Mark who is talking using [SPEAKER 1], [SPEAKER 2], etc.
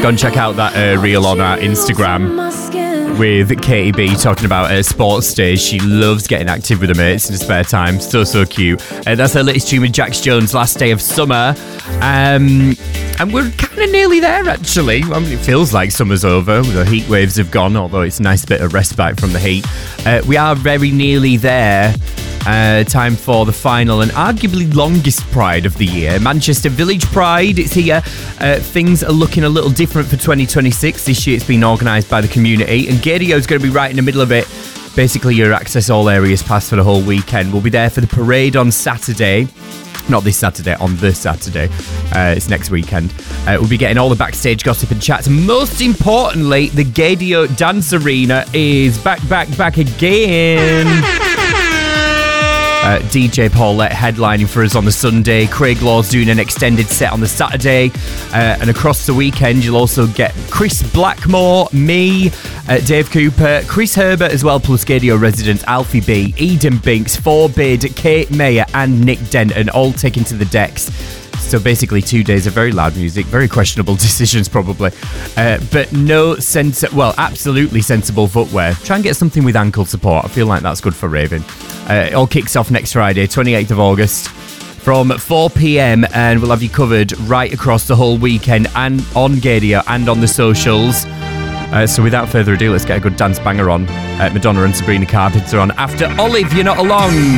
[SPEAKER 1] Go and check out that reel on our Instagram with Katie B talking about her sports days. She loves getting active with her mates in her spare time. So cute. That's her latest tune with Jax Jones, Last Day of Summer. And we're kind of nearly there, actually. I mean, it feels like summer's over. The heat waves have gone, although it's a nice bit of respite from the heat. We are very nearly there. Time for the final and arguably longest Pride of the year. Manchester Village Pride, it's here. Things are looking a little different for 2026. This year it's been organised by the community, and Gaydio's going to be right in the middle of it. Basically, your access all areas pass for the whole weekend. We'll be there for the parade on Saturday. Not this Saturday, on the Saturday. It's next weekend. We'll be getting all the backstage gossip and chats. Most importantly, the Gaydio Dance Arena is back again. DJ Paulette headlining for us on the Sunday. Craig Law's doing an extended set on the Saturday. And across the weekend, you'll also get Chris Blackmore, me, Dave Cooper, Chris Herbert as well, plus Gaydio residents Alfie B, Eden Binks, Forbid, Kate Mayer and Nick Denton, all taken to the decks. So basically 2 days of very loud music, very questionable decisions probably, but absolutely sensible footwear. Try and get something with ankle support. I feel like that's good for raving. It all kicks off next Friday, 28th of August, from 4 p.m, and we'll have you covered right across the whole weekend and on Gaydio and on the socials. So without further ado, let's get a good dance banger on. Madonna and Sabrina Carpenter on after Olive, You're Not Alone.